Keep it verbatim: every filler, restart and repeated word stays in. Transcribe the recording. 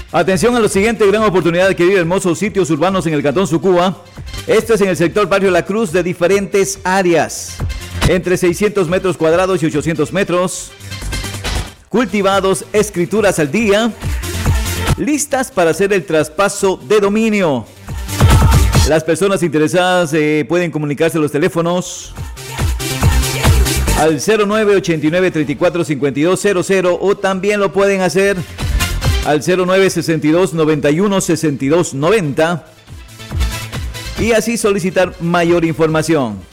Atención a lo siguiente, gran oportunidad de adquirir hermosos sitios urbanos en el Cantón Sucúa. Esto es en el sector Barrio La Cruz de diferentes áreas, entre seiscientos metros cuadrados y ochocientos metros, cultivados, escrituras al día, listas para hacer el traspaso de dominio. Las personas interesadas eh, pueden comunicarse a los teléfonos al cero nueve ochenta y nueve treinta y cuatro cincuenta y dos cero cero o también lo pueden hacer al cero nueve sesenta y dos noventa y uno sesenta y dos noventa y así solicitar mayor información.